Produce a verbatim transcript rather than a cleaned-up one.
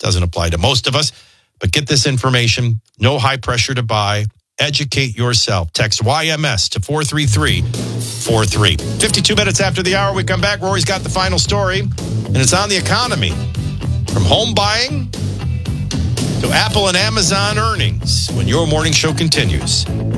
Doesn't apply to most of us, but get this information. No high pressure to buy. Educate yourself. Text Y M S to four three three four three. fifty-two minutes after the hour, we come back. Rory's got the final story, and it's on the economy. From home buying to Apple and Amazon earnings when your morning show continues.